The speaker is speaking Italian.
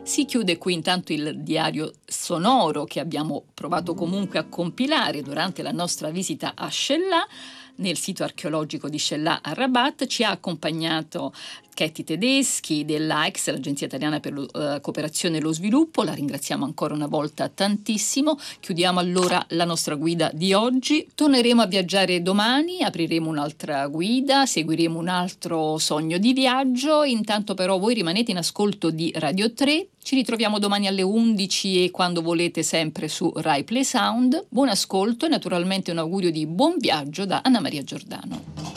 Si chiude qui intanto il diario sonoro che abbiamo provato comunque a compilare durante la nostra visita a Shellà. Nel sito archeologico di Shellà a Rabat ci ha accompagnato Ketty Tedeschi dell'AICS, l'Agenzia Italiana per la Cooperazione e lo Sviluppo. La ringraziamo ancora una volta tantissimo. Chiudiamo allora la nostra guida di oggi. Torneremo a viaggiare domani, apriremo un'altra guida, seguiremo un altro sogno di viaggio. Intanto però voi rimanete in ascolto di Radio 3. Ci ritroviamo domani alle 11 e quando volete sempre su Rai Play Sound. Buon ascolto e naturalmente un augurio di buon viaggio da Anna Maria Giordano.